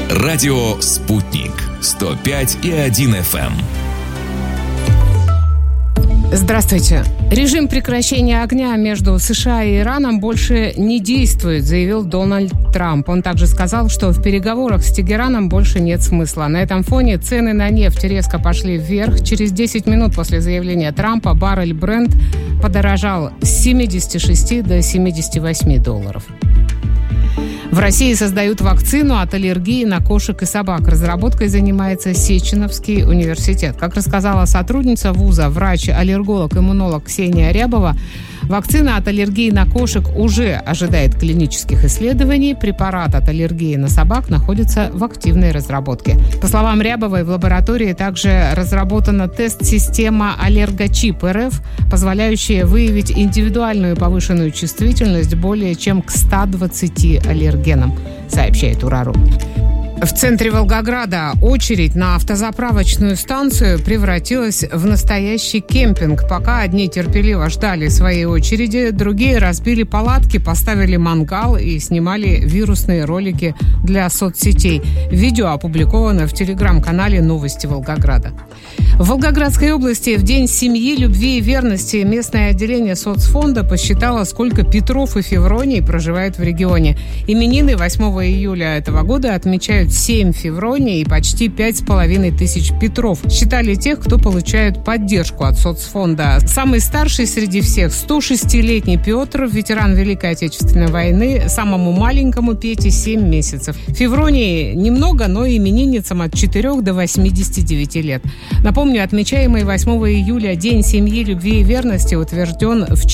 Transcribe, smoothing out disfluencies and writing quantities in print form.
Радио «Спутник» 105,1 FM. Здравствуйте. Режим прекращения огня между США и Ираном больше не действует, заявил Дональд Трамп. Он также сказал, что в переговорах с Тегераном больше нет смысла. На этом фоне цены на нефть резко пошли вверх. Через 10 минут после заявления Трампа баррель Brent подорожал с 76 до 78 долларов. В России создают вакцину от аллергии на кошек и собак. Разработкой занимается Сеченовский университет. Как рассказала сотрудница вуза, врач-аллерголог-иммунолог Ксения Рябова, вакцина от аллергии на кошек уже ожидает клинических исследований. Препарат от аллергии на собак находится в активной разработке. По словам Рябовой, в лаборатории также разработана тест-система «Аллергочип РФ», позволяющая выявить индивидуальную повышенную чувствительность более чем к 120 аллергенам, сообщает Урару. В центре Волгограда очередь на автозаправочную станцию превратилась в настоящий кемпинг. Пока одни терпеливо ждали своей очереди, другие разбили палатки, поставили мангал и снимали вирусные ролики для соцсетей. Видео опубликовано в телеграм-канале «Новости Волгограда». В Волгоградской области в День семьи, любви и верности местное отделение соцфонда посчитало, сколько Петров и Февроний проживают в регионе. Именины 8 июля этого года отмечают 7 Февроний и почти 5500 Петров. Считали тех, кто получает поддержку от соцфонда. Самый старший среди всех – 106-летний Петр, ветеран Великой Отечественной войны. Самому маленькому Пете 7 месяцев. Февроний немного, но именинницам от 4 до 89 лет. Напомню, отмечаемый 8 июля День семьи, любви и верности утвержден в